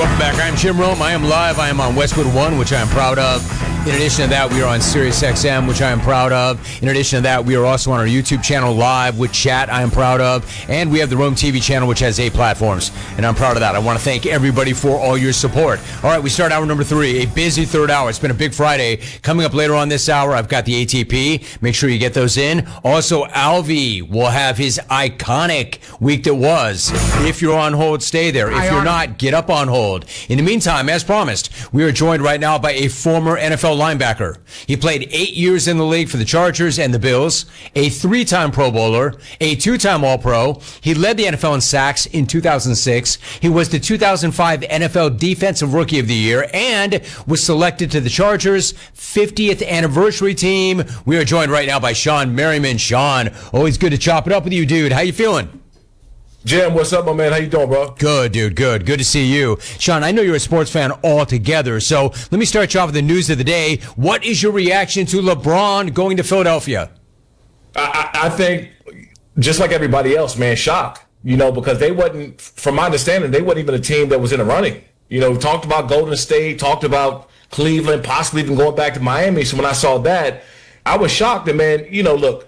welcome back. I'm Jim Rome. I am live. I am on Westwood One, which I am proud of. In addition to that, we are on Sirius XM, which I am proud of. In addition to that, we are also on our YouTube channel live with chat, I am proud of. And we have the Rome TV channel, which has 8 platforms, and I'm proud of that. I want to thank everybody for all your support. All right, we start hour number 3, a busy third hour. It's been a big Friday. Coming up later on this hour, I've got the ATP. Make sure you get those in. Also, Alvy will have his iconic week that was. If you're on hold, stay there. If you're not, get up on hold. In the meantime, as promised, we are joined right now by a former NFL linebacker. He played 8 years in the league for the Chargers and the Bills, a 3-time Pro Bowler, a 2-time All-Pro. He led the NFL in sacks in 2006. He was the 2005 NFL Defensive Rookie of the Year and was selected to the Chargers' 50th anniversary team. We are joined right now by Shawne Merriman. Sean, always good to chop it up with you, dude. How you feeling? Jim, what's up, my man? How you doing, bro? Good, dude. Good to see you. Sean, I know you're a sports fan altogether, so let me start you off with the news of the day. What is your reaction to LeBron going to Philadelphia? I think, just like everybody else, man, shock. Because they wasn't, from my understanding, they wasn't even a team that was in the running. Talked about Golden State, talked about Cleveland, possibly even going back to Miami. So when I saw that, I was shocked. And, man, look,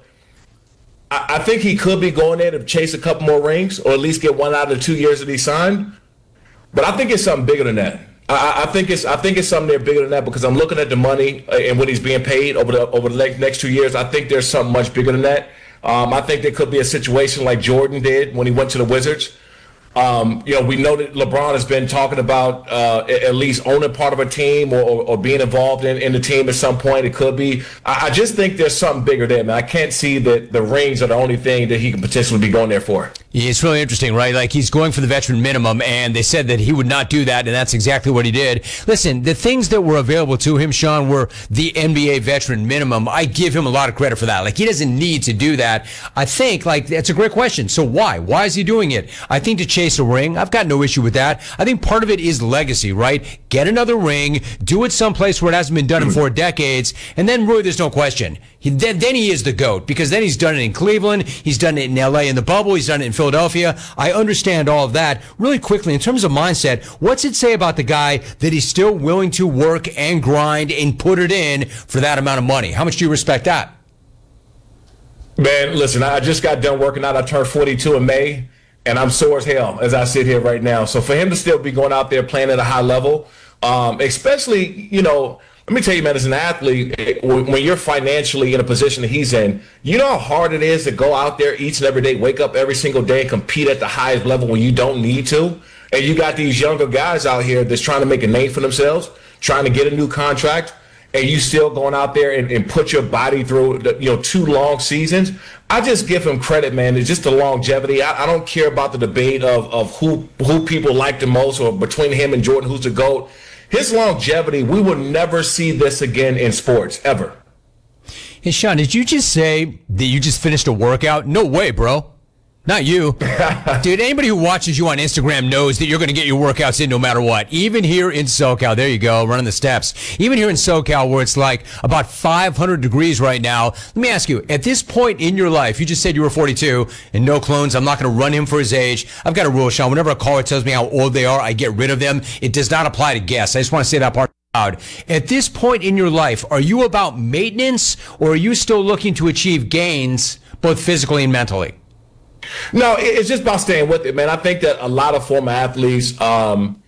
I think he could be going there to chase a couple more rings or at least get one out of the 2 years that he signed. But I think it's something bigger than that. I think it's something there bigger than that because I'm looking at the money and what he's being paid over the next 2 years. I think there's something much bigger than that. I think there could be a situation like Jordan did when he went to the Wizards. We know that LeBron has been talking about at least owning part of a team or being involved in the team at some point. It could be. I just think there's something bigger there, man. I can't see that the rings are the only thing that he can potentially be going there for. Yeah, it's really interesting, right? Like, he's going for the veteran minimum, and they said that he would not do that, and that's exactly what he did. Listen, the things that were available to him, Sean, were the NBA veteran minimum. I give him a lot of credit for that. Like, he doesn't need to do that. I think, that's a great question. So why? Why is he doing it? I think to chase a ring, I've got no issue with that. I think part of it is legacy, right? Get another ring, do it someplace where it hasn't been done in 4 decades, and then really there's no question. Then he is the GOAT, because then he's done it in Cleveland, he's done it in LA in the bubble, he's done it in Philadelphia. I understand all of that. Really quickly, in terms of mindset, what's it say about the guy that he's still willing to work and grind and put it in for that amount of money? How much do you respect that? Man, listen, I just got done working out. I turned 42 in May, and I'm sore as hell as I sit here right now. So for him to still be going out there playing at a high level, especially, let me tell you, man, as an athlete, when you're financially in a position that he's in, you know how hard it is to go out there each and every day, wake up every single day and compete at the highest level when you don't need to. And you got these younger guys out here that's trying to make a name for themselves, trying to get a new contract, and you still going out there and put your body through 2 long seasons. I just give him credit, man. It's just the longevity. I don't care about the debate of who people like the most or between him and Jordan, who's the GOAT. His longevity, we will never see this again in sports, ever. Hey, Sean, did you just say that you just finished a workout? No way, bro. Not you. Dude, anybody who watches you on Instagram knows that you're going to get your workouts in no matter what. Even here in SoCal, there you go, running the steps. Even here in SoCal, where it's like about 500 degrees right now. Let me ask you, at this point in your life, you just said you were 42 and no clones. I'm not going to run him for his age. I've got a rule, Sean. Whenever a caller tells me how old they are, I get rid of them. It does not apply to guests. I just want to say that part out. At this point in your life, are you about maintenance or are you still looking to achieve gains both physically and mentally? No, it's just about staying with it, man. I think that a lot of former athletes,